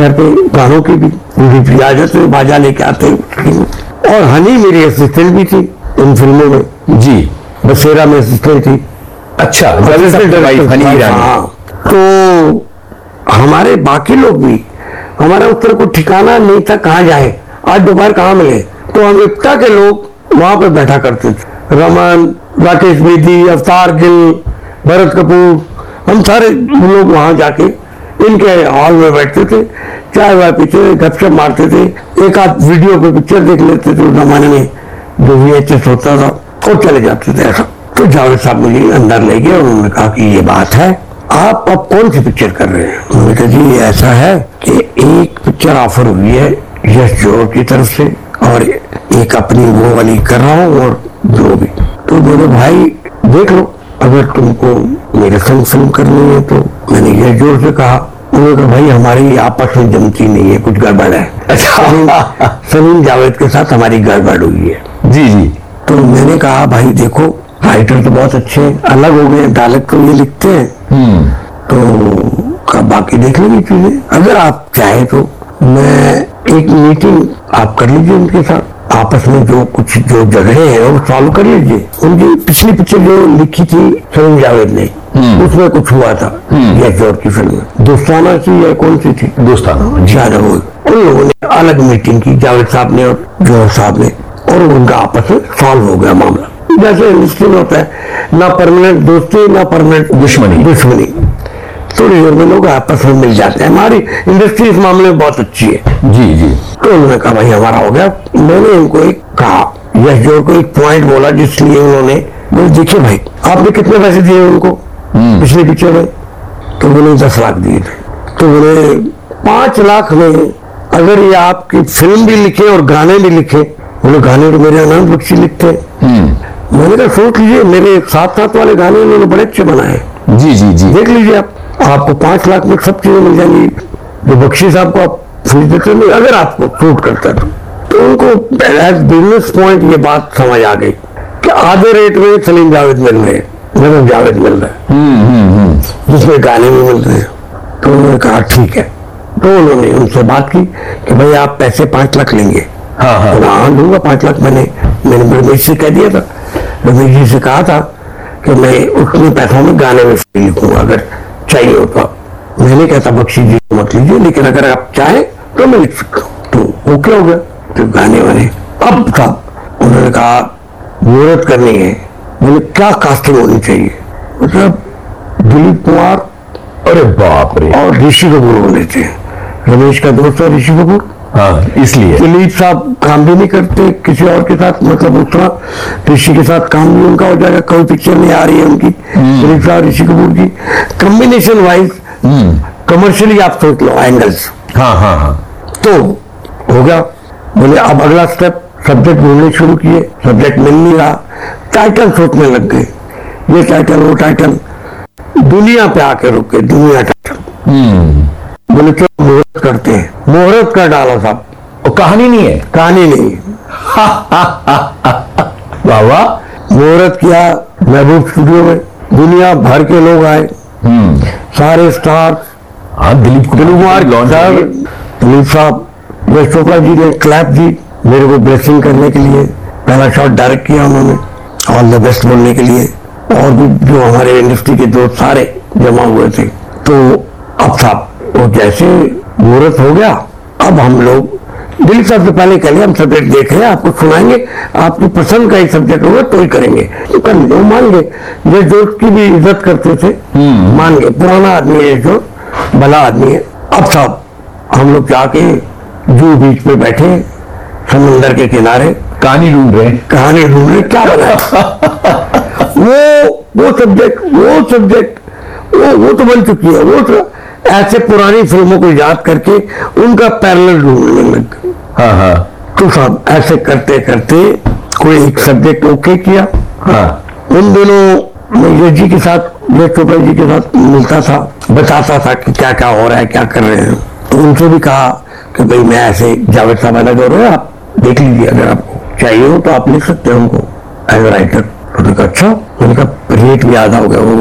घर पे गानों की भी पूरी इजाजत में बाजा लेके आते और हनी मेरी असिस्टेंट भी थी इन फिल्मों में जी। बसेरा में असिस्टेंट थी। अच्छा, हनी ईरानी। हाँ, तो हमारे बाकी लोग भी, हमारा उत्तर को ठिकाना नहीं था कहाँ जाए, आज दोपहर कहाँ मिले, तो हम इफ्ता के लोग वहां पर बैठा करते थे। रमन, राकेश बेदी, अवतार गिल, भरत कपूर, हम सारे लोग वहां जाके इनके हॉल में बैठते थे, चाय वाय पीते, गपशप मारते थे, एक आध वीडियो पे पिक्चर देख लेते थे उस जमाने में जो VHS होता था, और चले जाते थे ऐसा। तो जावेद साहब मुझे अंदर ले गए और उन्होंने कहा कि ये बात है, आप अब कौन सी पिक्चर कर रहे हैं? उन्होंने कहा जी ऐसा है कि एक पिक्चर ऑफर हुई है यश जोहर की तरफ से और एक अपनी वो वाली कर रहा हूँ और जो भी। तो बोले भाई देख लो, अगर तुमको मेरे संग फिल्म करनी है तो। मैंने यश जोहर से कहा, उन्होंने कहा भाई हमारी आपस में जमती नहीं है, कुछ गड़बड़ है। सलीम जावेद के साथ हमारी गड़बड़ हुई है। जी जी। तो मैंने कहा भाई देखो राइटर तो बहुत अच्छे हैं, अलग हो गए, डायलॉग तो ये लिखते हैं, तो बाकी देख लेंगे चीजें, अगर आप चाहे तो मैं एक मीटिंग आप कर लीजिए उनके साथ, आपस में जो कुछ जो झगड़े हैं वो सॉल्व कर लीजिए। उनकी पिछली पिक्चर जो लिखी थी सलीम जावेद ने, उसमें कुछ हुआ था यश जोहर की फिल्म में, दोस्ताना थी या कौन सी थी, दोस्ताना, ज्यादा वो। उन लोगों ने अलग मीटिंग की, जावेद साहब ने और जोहर साहब ने, और उनका आपस में सॉल्व हो गया मामला। जैसे इंडस्ट्री में होता है, ना परमानेंट दोस्ती ना परमानेंट दुश्मनी, थोड़ी देर में लोग आपस में मिल जाते हैं। हमारी इंडस्ट्री इस मामले में बहुत अच्छी है। जी जी। तो उन्होंने कहा भाई हमारा हो गया। मैंने इनको एक कहा, यश जोहर को एक पॉइंट बोला जिसलिए उन्होंने बोले देखिए भाई आपने कितने पैसे दिए उनको पिछली पिक्चर में? तो उन्होंने 10 लाख दिए थे। तो बोले 5 लाख में अगर ये आपकी फिल्म भी लिखे और गाने भी लिखे, बोले गाने तो मेरे आनंद बख्शी लिखते हैं। मैंने कहा सोच लीजिए, मेरे साथ वाले गाने उन्होंने बड़े अच्छे बनाए। जी जी जी। देख लीजिए आपको 5 लाख में सब चीजें मिल जाएंगी जो बख्शी साहब को आप फीस देते नहीं, अगर आपको शूट करता तो उनको एज बिजनेस पॉइंट ये बात समझ आ गई कि आधे रेट में सलीम जावेद मिल रहे हैं, मतलब जावेद मिल रहा है, जिसमें गाने भी मिल रहे हैं। तो उन्होंने कहा ठीक है। तो उन्होंने उनसे बात की कि भाई आप पैसे 5 लाख लेंगे? हाँ दूंगा 5 लाख। मैंने रमेश से कह दिया था, रमेश जी से कहा था कि मैं उतने पैसों में गाने में लिखूंगा, अगर चाहिए हो तो। मैंने कहता बख्शी जी मत लीजिए, लेकिन अगर आप चाहें तो मैं लिख सकता हूँ। तो ओके हो गया। तो गाने वाले अब था, उन्होंने कहा मुहूर्त करनी है। बोले क्या कास्टिंग होनी चाहिए? मतलब दिलीप कुमार, अरे बाप रे, और ऋषि कपूर होने थे। रमेश का दोस्त है ऋषि कपूर। हाँ, इसलिए दिलीप साहब काम भी नहीं करते किसी और के साथ, मतलब उतना ऋषि के साथ काम भी उनका हो जाएगा। कोई पिक्चर नहीं आ रही है उनकी, दिलीप साहब ऋषि कपूर की। कॉम्बिनेशन वाइज कमर्शियली आप सोच लो एंगल्स। हाँ हाँ हाँ। तो हो गया। बोले अब अगला स्टेप, सब्जेक्ट ढूंढने शुरू किए, सब्जेक्ट मिल नहीं रहा, टाइटल सोचने लग गए, ये टाइटल वो टाइटल, दुनिया पे आके रुक गए, दुनिया टाइटल। बोले चलो मुहूर्त करते हैं, मुहूर्त कर डालो साहब। और कहानी नहीं है? कहानी नहीं। बाबा मुहूर्त किया महबूब स्टूडियो में, दुनिया भर के लोग आए, सारे स्टार। दिलीप कुमार, दिलीप साहब, यश चोपड़ा जी ने क्लैप दी मेरे को ब्लेसिंग करने के लिए, पहला शॉट डायरेक्ट किया उन्होंने, ऑल द बेस्ट बोलने के लिए, और भी जो हमारे इंडस्ट्री के दोस्त सारे जमा हुए थे। तो अब साहब वो जैसे मुहूर्त हो गया, अब हम लोग दिलीप साहब से पहले कह लिया हम सब्जेक्ट देख रहे हैं, आपको सुनाएंगे, आपकी पसंद का एक सब्जेक्ट होगा तो ही करेंगे। तो कर लो, मान गए। जिस दोस्त की भी इज्जत करते थे मान गए, पुराना आदमी है जो, भला आदमी है। अब साहब हम लोग जाके जू बीच पे बैठे, समंदर के किनारे, कहानी ढूंढ रहे क्या बनाए। वो सब्जेक्ट वो तो बन चुकी है। वो तो ऐसे पुरानी फिल्मों को याद करके उनका पैरेलल ढूंढने लग गए। हाँ हाँ। तो साहब ऐसे करते करते कोई एक सब्जेक्ट ओके किया। हाँ। उन दिनों मैं यश जी के साथ, यश चोपड़ा जी के साथ मिलता था, बताता था कि क्या क्या हो रहा है, क्या कर रहे हैं। तो उनसे भी कहा कि भाई मैं ऐसे जावेद साहब अलग हो रहे हैं, आप देख लीजिए, अगर आपको चाहिए हो तो आप लिख सकते हैं उनको एज राइटर। उन्होंने कहा अच्छा। उनका रेट भी आधा हो गया।